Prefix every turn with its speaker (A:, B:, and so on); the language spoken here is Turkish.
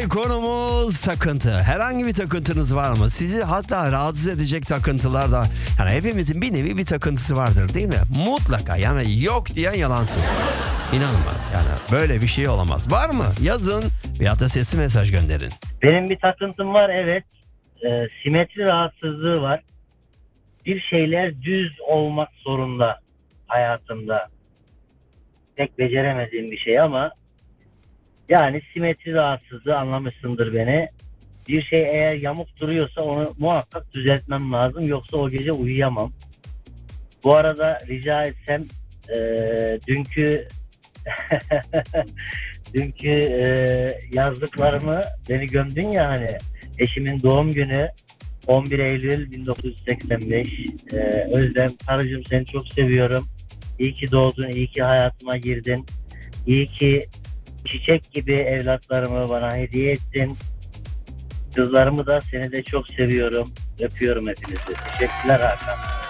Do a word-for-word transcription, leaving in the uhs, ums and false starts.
A: Bugünkü konumuz takıntı. Herhangi bir takıntınız var mı? Sizi hatta rahatsız edecek takıntılar da. Yani hepimizin bir nevi bir takıntısı vardır değil mi? Mutlaka, yani yok diyen yalan söylüyor. İnanılmaz, yani böyle bir şey olamaz. Var mı? Yazın veyahut da sesli mesaj gönderin.
B: Benim bir takıntım var, evet. E, simetri rahatsızlığı var. Bir şeyler düz olmak zorunda hayatımda. Pek beceremediğim bir şey ama yani simetri rahatsızlığı, anlamışsındır beni. Bir şey eğer yamuk duruyorsa onu muhakkak düzeltmem lazım. Yoksa o gece uyuyamam. Bu arada rica etsem e, dünkü dünkü e, yazdıklarımı, beni gömdün ya hani, eşimin doğum günü on bir Eylül bin dokuz yüz seksen beş. e, Özlem karıcığım, seni çok seviyorum. İyi ki doğdun, iyi ki hayatıma girdin. İyi ki çiçek gibi evlatlarımı bana hediye ettin. Kızlarımı da, seni de çok seviyorum. Öpüyorum hepinizi. Teşekkürler Hakan.